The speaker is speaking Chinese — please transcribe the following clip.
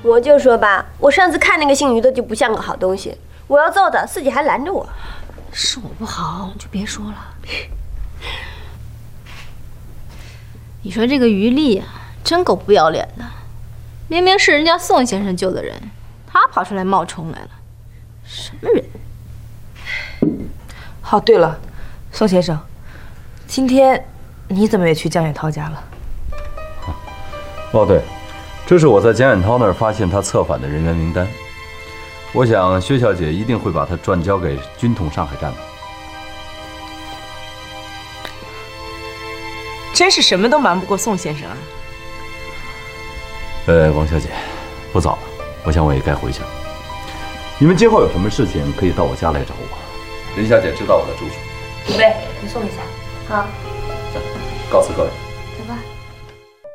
我就说吧，我上次看那个姓于的就不像个好东西，我要揍他，四姐还拦着我。 是我不好，就别说了。你说这个于丽啊，真够不要脸的，明明是人家宋先生救的人，他跑出来冒充来了，什么人？ 哦，对了，宋先生，今天你怎么也去江远涛家了？ 哦，对，这是我在江远涛那儿发现他策反的人员名单。我想薛小姐一定会把他转交给军统上海站的。 真是什么都瞒不过宋先生啊！ 王小姐，不早了，我想我也该回去了。你们今后有什么事情可以到我家来找我。林小姐知道我的住处。 李贝，你送一下。好。 告辞各位。